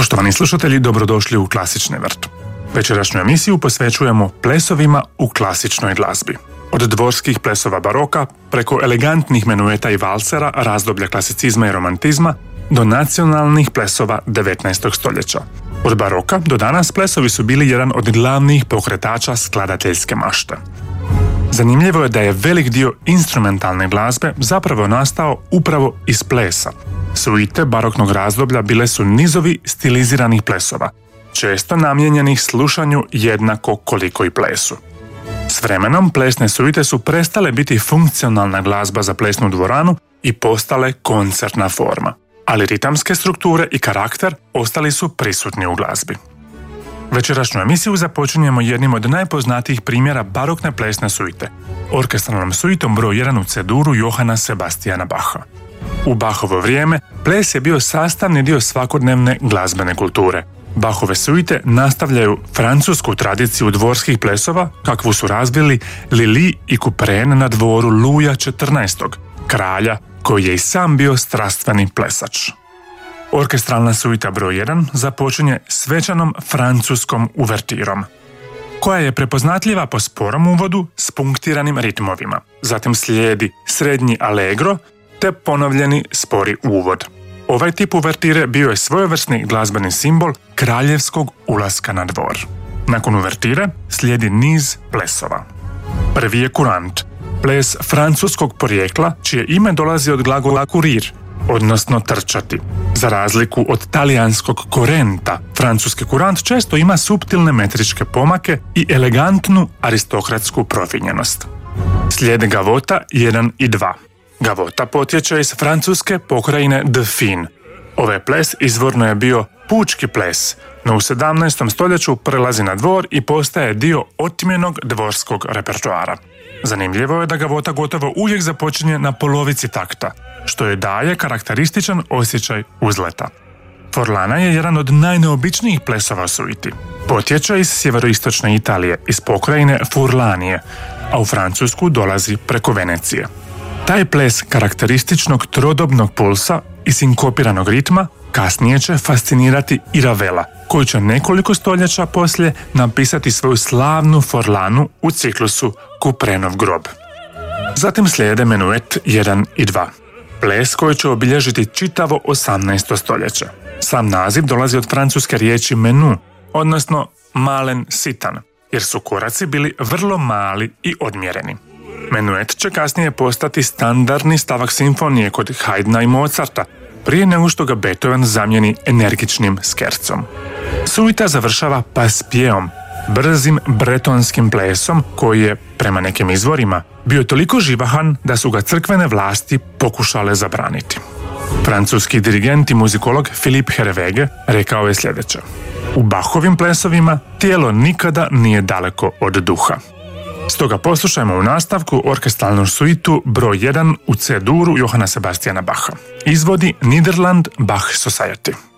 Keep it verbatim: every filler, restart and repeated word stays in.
Poštovani slušatelji, dobrodošli u Klasični vrt. Večerašnju emisiju posvećujemo plesovima u klasičnoj glazbi. Od dvorskih plesova baroka, preko elegantnih menueta i valsera razdoblja klasicizma i romantizma, do nacionalnih plesova devetnaestog stoljeća. Od baroka do danas plesovi su bili jedan od glavnih pokretača skladateljske mašte. Zanimljivo je da je velik dio instrumentalne glazbe zapravo nastao upravo iz plesa. Suite baroknog razdoblja bile su nizovi stiliziranih plesova, često namijenjenih slušanju jednako koliko i plesu. S vremenom plesne suite su prestale biti funkcionalna glazba za plesnu dvoranu i postale koncertna forma, ali ritamske strukture i karakter ostali su prisutni u glazbi. Večerašnju emisiju započinjemo jednim od najpoznatijih primjera barokne plesne suite, orkestralnom suitom broj jedan u C-duru Johana Sebastiana Bacha. U Bachovo vrijeme ples je bio sastavni dio svakodnevne glazbene kulture. Bachove suite nastavljaju francusku tradiciju dvorskih plesova kakvu su razvili Lili i Couperin na dvoru Luja četrnaestog, kralja koji je i sam bio strastveni plesač. Orkestralna suita broj jedan započinje svečanom francuskom uvertirom, koja je prepoznatljiva po sporom uvodu s punktiranim ritmovima. Zatim slijedi srednji allegro te ponovljeni spori uvod. Ovaj tip uvertire bio je svojevrsni glazbeni simbol kraljevskog ulaska na dvor. Nakon uvertire slijedi niz plesova. Prvi je kurant, ples francuskog porijekla čije ime dolazi od glagola courir, odnosno trčati. Za razliku od talijanskog korenta, francuski kurant često ima suptilne metričke pomake i elegantnu aristokratsku profinjenost. Slijede gavota jedan i dva. Gavota potječe iz francuske pokrajine Dauphine. Ovaj ples izvorno je bio pučki ples, no u sedamnaestom stoljeću prelazi na dvor i postaje dio otmjenog dvorskog repertoara. Zanimljivo je da gavota gotovo uvijek započinje na polovici takta, što je daje karakterističan osjećaj uzleta. Forlana je jedan od najneobičnijih plesova u suiti. Potječe iz sjeveroistočne Italije, iz pokrajine Furlanije, a u Francusku dolazi preko Venecije. Taj ples karakterističnog trodobnog pulsa i sinkopiranog ritma kasnije će fascinirati i Ravela, koji će nekoliko stoljeća poslije napisati svoju slavnu Forlanu u ciklusu Couperinov grob. Zatim slijede menuet jedan i dva, ples koji će obilježiti čitavo osamnaesto stoljeće. Sam naziv dolazi od francuske riječi menu, odnosno malen sitan, jer su koraci bili vrlo mali i odmjereni. Menuet će kasnije postati standardni stavak simfonije kod Haydna i Mozarta, prije nego što ga Beethoven zamijeni energičnim skercom. Suita završava paspieom, brzim bretonskim plesom koji je, prema nekim izvorima, bio toliko živahan da su ga crkvene vlasti pokušale zabraniti. Francuski dirigent i muzikolog Philippe Hervége rekao je sljedeće: u Bachovim plesovima tijelo nikada nije daleko od duha. Stoga poslušajmo u nastavku orkestralnu suitu broj jedan u C-duru Johana Sebastiana Bacha. Izvodi Niederland Bach Society.